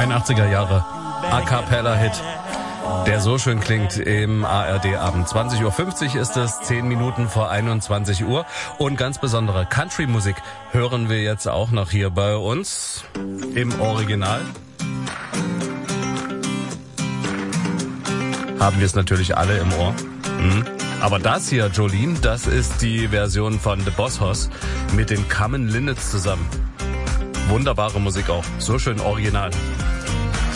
81er Jahre A Cappella Hit, der so schön klingt im ARD-Abend. 20.50 Uhr ist es, 10 Minuten vor 21 Uhr. Und ganz besondere Country-Musik hören wir jetzt auch noch hier bei uns im Original. Haben wir es natürlich alle im Ohr. Aber das hier, Jolene, das ist die Version von The Boss Hoss mit den Common Linnets zusammen. Wunderbare Musik auch, so schön original.